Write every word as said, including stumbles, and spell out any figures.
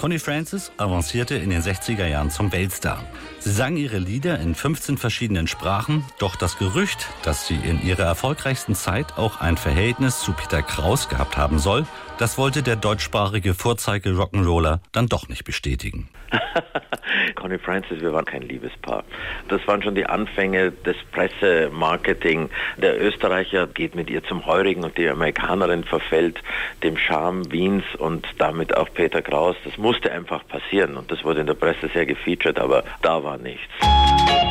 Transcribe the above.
Connie Francis avancierte in den sechziger Jahren zum Weltstar. Sie sang ihre Lieder in fünfzehn verschiedenen Sprachen, doch das Gerücht, dass sie in ihrer erfolgreichsten Zeit auch ein Verhältnis zu Peter Kraus gehabt haben soll, das wollte der deutschsprachige Vorzeige-Rock'n'Roller dann doch nicht bestätigen. Connie Francis, wir waren kein Liebespaar. Das waren schon die Anfänge des Pressemarketing. Der Österreicher geht mit ihr zum Heurigen und die Amerikanerin verfällt dem Charme Wiens und damit auch Peter Kraus. Das musste einfach passieren und das wurde in der Presse sehr gefeatured, aber da war nichts.